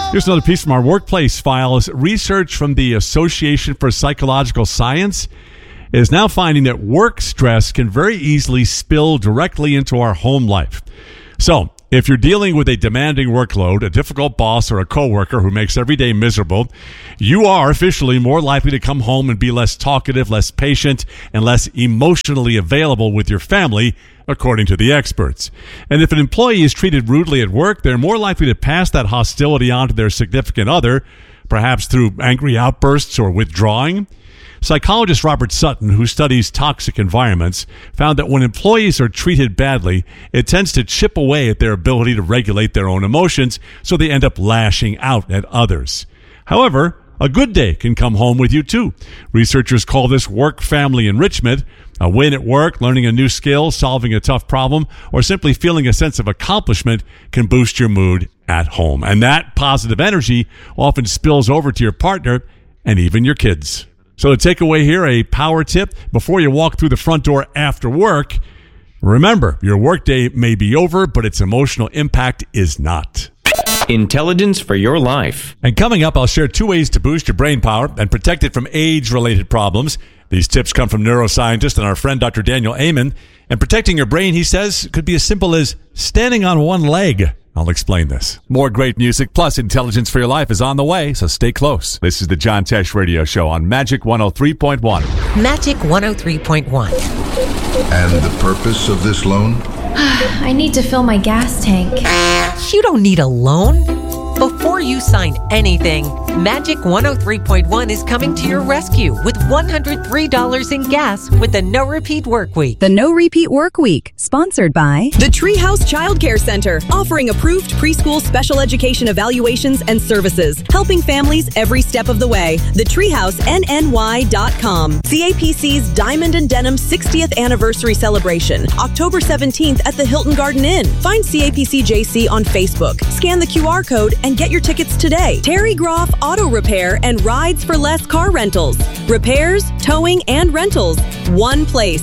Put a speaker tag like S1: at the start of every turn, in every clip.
S1: Here's another piece from our workplace files. Research from the Association for Psychological Science is now finding that work stress can very easily spill directly into our home life. So, if you're dealing with a demanding workload, a difficult boss, or a coworker who makes every day miserable, you are officially more likely to come home and be less talkative, less patient, and less emotionally available with your family, according to the experts. And if an employee is treated rudely at work, they're more likely to pass that hostility on to their significant other, perhaps through angry outbursts or withdrawing. Psychologist Robert Sutton, who studies toxic environments, found that when employees are treated badly, it tends to chip away at their ability to regulate their own emotions, so they end up lashing out at others. However, a good day can come home with you too. Researchers call this work-family enrichment. A win at work, learning a new skill, solving a tough problem, or simply feeling a sense of accomplishment can boost your mood at home. And that positive energy often spills over to your partner and even your kids. So to take away here, a power tip before you walk through the front door after work: remember, your workday may be over, but its emotional impact is not.
S2: Intelligence for your life.
S1: And coming up, I'll share 2 ways to boost your brain power and protect it from age-related problems. These tips come from neuroscientist and our friend Dr. Daniel Amen. And protecting your brain, he says, could be as simple as standing on one leg. I'll explain this. More great music plus intelligence for your life is on the way, so stay close. This is the John Tesh Radio Show on Magic 103.1.
S3: Magic 103.1.
S4: And the purpose of this loan?
S5: I need to fill my gas tank.
S3: You don't need a loan. Before you sign anything, Magic 103.1 is coming to your rescue with $103 in gas with the No Repeat Work Week.
S6: The No Repeat Work Week, sponsored by
S7: the Treehouse Child Care Center, offering approved preschool special education evaluations and services, helping families every step of the way. TheTreehouseNNY.com. CAPC's Diamond and Denim 60th Anniversary Celebration, October 17th at the Hilton Garden Inn. Find CAPC JC on Facebook. Scan the QR code and get your tickets today. Terry Groff Auto Repair and Rides for Less Car Rentals. Repairs, towing, and rentals. One place.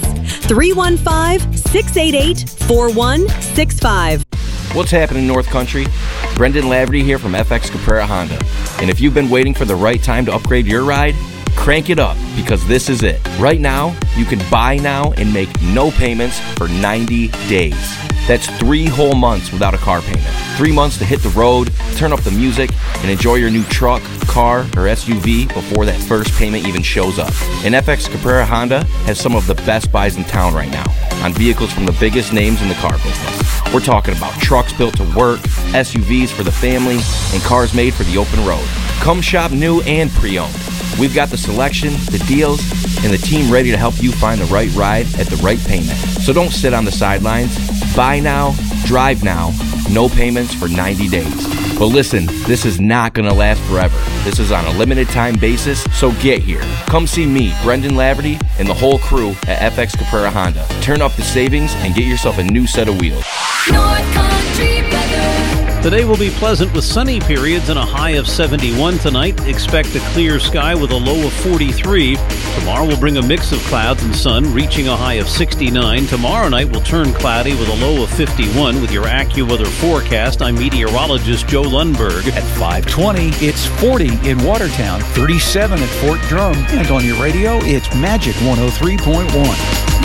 S7: 315-688-4165.
S2: What's happening, North Country? Brendan Laverty here from FX Caprara Honda. And if you've been waiting for the right time to upgrade your ride, crank it up, because this is it. Right now, you can buy now and make no payments for 90 days. That's 3 whole months without a car payment. 3 months to hit the road, turn up the music, and enjoy your new truck, car, or SUV before that first payment even shows up. And FX Caprara Honda has some of the best buys in town right now on vehicles from the biggest names in the car business. We're talking about trucks built to work, SUVs for the family, and cars made for the open road. Come shop new and pre-owned. We've got the selection, the deals, and the team ready to help you find the right ride at the right payment. So don't sit on the sidelines. Buy now, drive now, no payments for 90 days. But listen, this is not going to last forever. This is on a limited time basis, so get here. Come see me, Brendan Laverty, and the whole crew at FX Caprara Honda. Turn up the savings and get yourself a new set of wheels.
S8: North Country weather.
S9: Today will be pleasant with sunny periods and a high of 71 tonight. Expect a clear sky with a low of 43. Tomorrow will bring a mix of clouds and sun, reaching a high of 69. Tomorrow night will turn cloudy with a low of 51. With your AccuWeather forecast, I'm meteorologist Joe Lundberg.
S10: At 5:20, it's 40 in Watertown, 37 at Fort Drum. And on your radio, it's Magic 103.1.